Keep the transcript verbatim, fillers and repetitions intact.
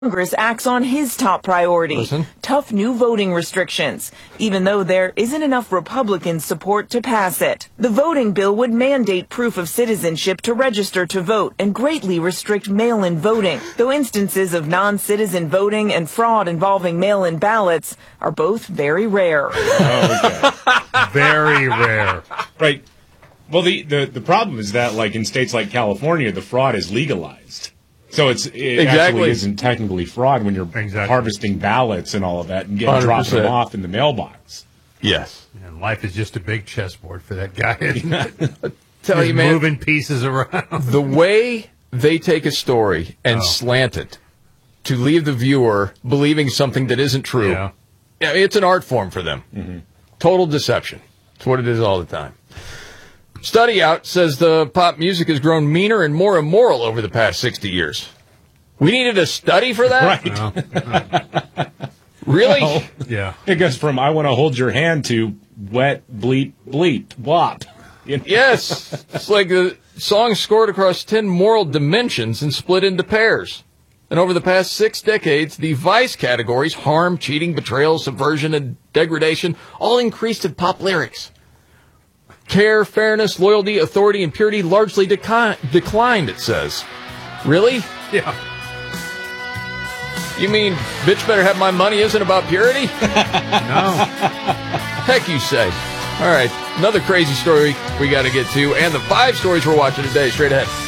Congress acts on his top priority, Listen. tough new voting restrictions, even though there isn't enough Republican support to pass it. The voting bill would mandate proof of citizenship to register to vote and greatly restrict mail-in voting, though instances of non-citizen voting and fraud involving mail-in ballots are both very rare. Oh, okay. Very rare. Right. Well, the, the, the problem is that, like, in states like California, the fraud is legalized. So it's, it Exactly. actually isn't technically fraud when you're Exactly. harvesting ballots and all of that and getting one hundred dropping percent. them off in the mailbox. Yes. And life is just a big chessboard for that guy. Isn't it? Tell Just you, man, moving pieces around. the way they take a story and Oh. slant it to leave the viewer believing something that isn't true, Yeah. yeah, it's an art form for them. Mm-hmm. Total deception. It's what it is all the time. Study out says the pop music has grown meaner and more immoral over the past sixty years. We needed a study for that? Right. Really? Well, Yeah. it goes from I want to hold your hand to wet, bleep, bleep, wop. You know? Yes. It's like the song scored across ten moral dimensions and split into pairs. And over the past six decades, the vice categories, harm, cheating, betrayal, subversion, and degradation, all increased in pop lyrics. Care, fairness, loyalty, authority, and purity largely deci- declined, it says. Really? Yeah. You mean, bitch better have my money isn't about purity? No. Heck you say. All right, another crazy story we got to get to, and the five stories we're watching today, straight ahead.